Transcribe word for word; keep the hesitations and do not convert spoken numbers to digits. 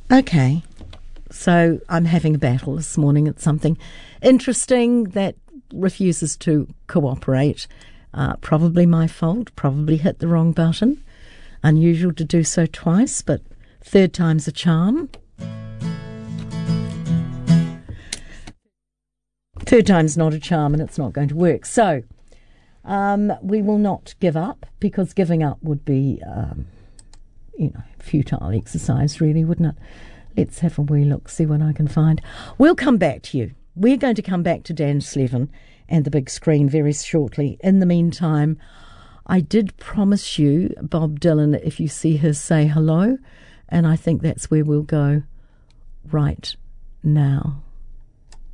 Okay. So I'm having a battle this morning. It's something interesting that refuses to cooperate. Uh, probably my fault. Probably hit the wrong button. Unusual to do so twice, but third time's a charm. Third time's not a charm, and it's not going to work. So um, we will not give up, because giving up would be, um, you know, futile exercise, really, wouldn't it? Let's have a wee look, see what I can find. We'll come back to you. We're going to come back to Dan Slevin and the big screen very shortly. In the meantime, I did promise you Bob Dylan, if you see her, say hello. And I think that's where we'll go right now.